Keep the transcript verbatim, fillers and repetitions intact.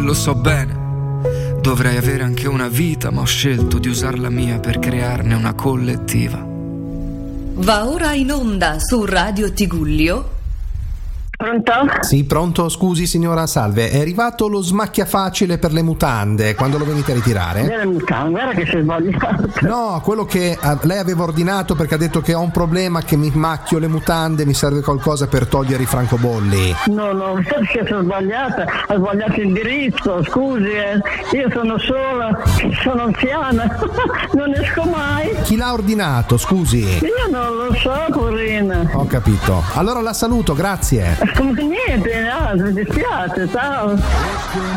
lo so bene. Dovrei avere anche una vita, ma ho scelto di usare la mia per crearne una collettiva. Va ora in onda su Radio Tigullio. Pronto? Sì, pronto, scusi signora, salve, è arrivato lo smacchia facile per le mutande, quando lo venite a ritirare? Le mutande, guarda che sei sbagliato. No, quello che eh, lei aveva ordinato, perché ha detto che ho un problema, che mi macchio le mutande, mi serve qualcosa per togliere i francobolli. No, no, perché sono sbagliata, ho sbagliato il indirizzo, scusi, eh. Io sono sola, sono anziana, non esco mai. Chi l'ha ordinato, scusi? Io non lo so, Corina. Ho capito, allora la saluto, grazie. Come niente, no, mi dispiace, ciao.